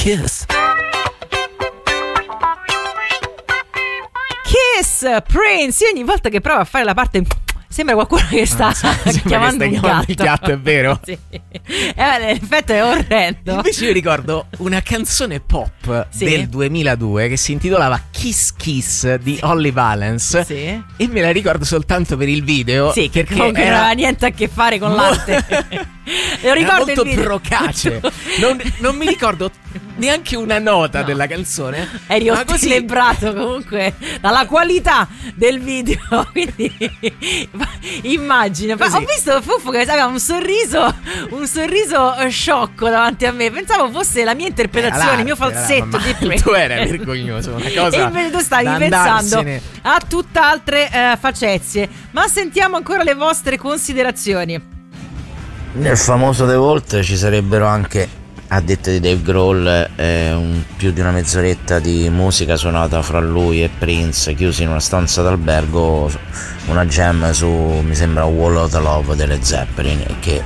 Kiss. Kiss, Prince. Io ogni volta che provo a fare la parte sembra qualcuno che sta chiamando un gatto. Il gatto, è vero? Sì. L'effetto è orrendo. Invece io ricordo una canzone pop del 2002 che si intitolava Kiss Kiss di Holly Valance. Sì. E me la ricordo soltanto per il video. Sì, che perché non aveva niente a che fare con l'arte. Lo ricordo, era molto il video. procace. non mi ricordo neanche una nota della canzone. Eri celebrato comunque dalla qualità del video. Quindi immagina. Ho visto Fuffo che aveva un sorriso sciocco davanti a me. Pensavo fosse la mia interpretazione, il mio falsetto di Prince. Tu era vergognoso, una cosa. E invece tu stavi pensando a tutt'altre facezie. Ma sentiamo ancora le vostre considerazioni. Nel famoso The Vault ci sarebbero anche, a detta di Dave Grohl, più di una mezz'oretta di musica suonata fra lui e Prince chiusi in una stanza d'albergo, una jam su, mi sembra, Wall of the Love delle Zeppelin, che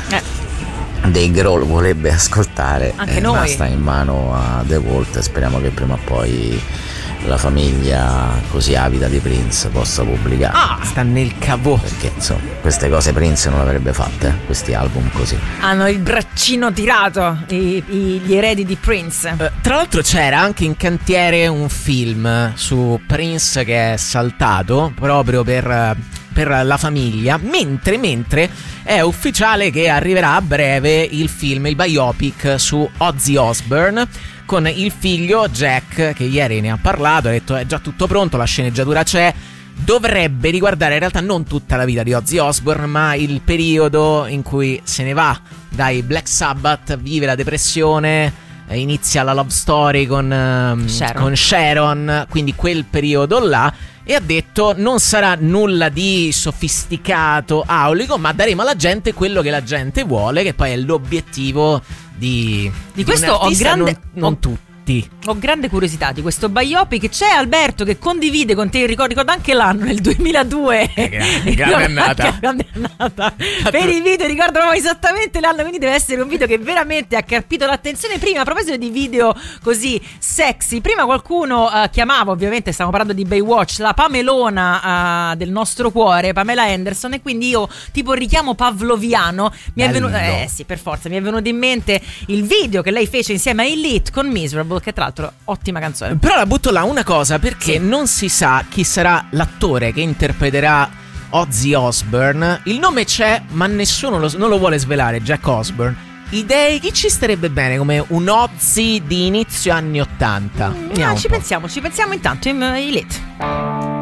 Dave Grohl vorrebbe ascoltare. Anche noi. Ma sta in mano a The Vault, speriamo che prima o poi la famiglia così avida di Prince possa pubblicare. Sta nel cavò. Perché insomma queste cose Prince non le avrebbe fatte, questi album così. Hanno il braccino tirato gli eredi di Prince. Tra l'altro c'era anche in cantiere un film su Prince che è saltato proprio per la famiglia, mentre è ufficiale che arriverà a breve il film, il biopic su Ozzy Osbourne, con il figlio Jack, che ieri ne ha parlato, ha detto è già tutto pronto, la sceneggiatura c'è. Dovrebbe riguardare in realtà non tutta la vita di Ozzy Osbourne, ma il periodo in cui se ne va dai Black Sabbath, vive la depressione, inizia la love story con Sharon, quindi quel periodo là. E ha detto non sarà nulla di sofisticato, aulico, ma daremo alla gente quello che la gente vuole, che poi è l'obiettivo di questo. Non tutti. Ho grande curiosità di questo biopic. C'è Alberto che condivide con te, ricordo anche l'anno, nel 2002. Grande annata. Per i video ricordo proprio esattamente l'anno, quindi deve essere un video che veramente ha carpito l'attenzione. Prima, a proposito di video così sexy, prima qualcuno chiamava, ovviamente stiamo parlando di Baywatch, la Pamelona del nostro cuore, Pamela Anderson, e quindi io tipo richiamo pavloviano mi è venuto, sì, per forza, mi è venuto in mente il video che lei fece insieme a Elite con Miserable, che tra l'altro ottima canzone. Però la butto là una cosa, perché non si sa chi sarà l'attore che interpreterà Ozzy Osbourne. Il nome c'è, ma nessuno non lo vuole svelare. Jack Osbourne. Idee, chi ci starebbe bene come un Ozzy di inizio anni 80? Ci pensiamo intanto in Elite.